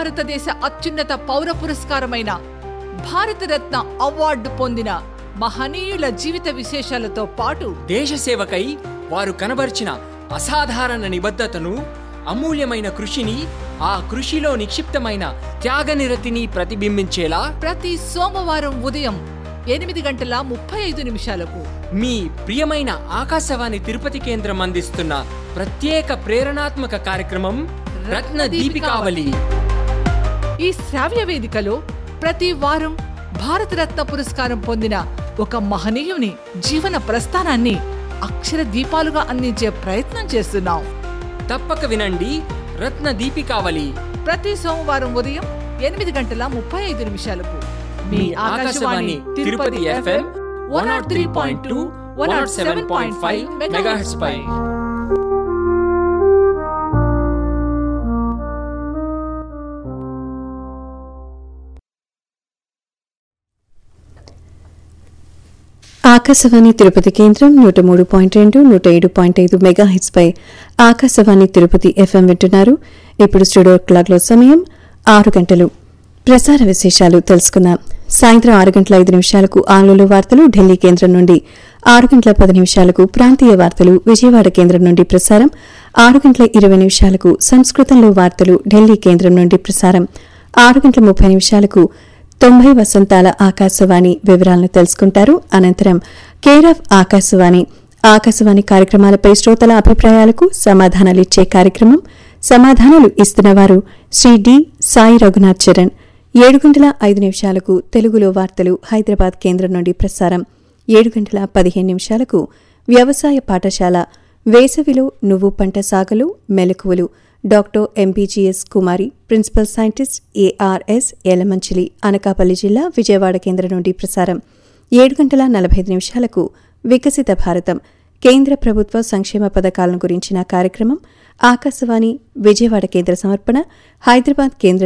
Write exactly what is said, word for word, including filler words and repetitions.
భారతదేశ అత్యున్నత పౌర పురస్కారమైన భారతరత్న అవార్డు పొందిన మహనీయుల జీవిత విశేషాలతో పాటు దేశ సేవకై వారు కనబర్చిన అసాధారణ నిబద్ధతను, అమూల్యమైన కృషిని, ఆ కృషిలో నిక్షిప్తమైన త్యాగనిరతిని ప్రతిబింబించేలా ప్రతి సోమవారం ఉదయం ఎనిమిది గంటల ముప్పై ఐదు నిమిషాలకు మీ ప్రియమైన ఆకాశవాణి తిరుపతి కేంద్రం అందిస్తున్న ప్రత్యేక ప్రేరణాత్మక కార్యక్రమం రత్న దీపికావళి. ఈ శ్రావ్య వేదికలో ప్రతి వారం భారతరత్న పురస్కారం పొందిన ఒక మహనీయుని జీవన ప్రస్థానాన్ని అక్షర దీపాలుగా అందించే ప్రయత్నం చేస్తున్నాం. తప్పక వినండి రత్న దీపికావళి. ప్రతి సోమవారం ఉదయం ఎనిమిది గంటల ముప్పై ఐదు నిమిషాలకు మీ Akashvani Tirupati FM one not three point two, one not seven point five megahertz పై. ఆకాశవాణి తిరుపతి కేంద్రం నూట మూడు పాయింట్ రెండు నూట ఏడు పాయింట్ ఐదు మెగాహెర్ట్జ్ పై ఆకాశవాణి తిరుపతి ఎఫ్ఎం వింటున్నారు. ఇప్పుడు స్టూడియో క్లాక్లో సమయం ఆరు గంటలు. ప్రసార విశేషాలు తెలుసుకుందాం. సాయంత్రం ఆరు గంటల ఐదు నిమిషాలకు ఆంగ్లంలో వార్తలు ఢిల్లీ కేంద్రం నుండి, ఆరు గంటల పది నిమిషాలకు ప్రాంతీయ వార్తలు విజయవాడ కేంద్రం నుండి ప్రసారం, ఆరు గంటల ఇరవై నిమిషాలకు సంస్కృతంలో వార్తలు ఢిల్లీ కేంద్రం నుండి ప్రసారం, ఆరు గంటల ముప్పై నిమిషాలకు తొంభై వసంతాల ఆకాశవాణి వివరాలను తెలుసుకుంటారు. అనంతరం కేర్ ఆఫ్ ఆకాశవాణి ఆకాశవాణి కార్యక్రమాలపై శ్రోతల అభిప్రాయాలకు సమాధానాలిచ్చే కార్యక్రమం. సమాధానాలు ఇస్తున్నవారు శ్రీ డి సాయి రఘునాథ్ చరణ్. ఏడు గంటల ఐదు నిమిషాలకు తెలుగులో వార్తలు హైదరాబాద్ కేంద్రం నుండి ప్రసారం, ఏడు గంటల పదిహేను నిమిషాలకు వ్యవసాయ పాఠశాల వేసవిలో నువ్వు పంట సాగులు మెలకువలు డాక్టర్ ఎంబీజీఎస్ కుమారి, principal scientist ARS Yelamanchili, Anakapalli జిల్లా విజయవాడ కేంద్రం నుండి ప్రసారం, ఏడు గంటల నలభై ఐదు నిమిషాలకు వికసిత భారతం కేంద్ర ప్రభుత్వ సంక్షేమ పథకాలను గురించిన కార్యక్రమం. ఆకాశవాణి విజయవాడ కేంద్ర సమర్పణ, హైదరాబాద్ కేంద్ర